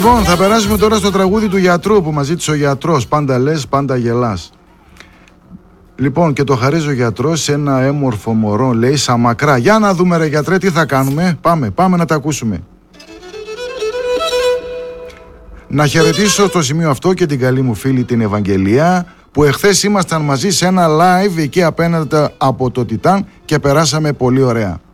Λοιπόν, θα περάσουμε τώρα στο τραγούδι του γιατρού που μας ζήτησε ο γιατρός. Πάντα λες, πάντα γελάς. Λοιπόν, και το χαρίζει ο γιατρός σε ένα έμορφο μωρό, λέει, σα μακρά. Για να δούμε, ρε γιατρέ, τι θα κάνουμε. Πάμε να τα ακούσουμε. Να χαιρετήσω στο σημείο αυτό και την καλή μου φίλη την Ευαγγελία, που εχθές ήμασταν μαζί σε ένα live εκεί απέναντι από το Τιτάν και περάσαμε πολύ ωραία.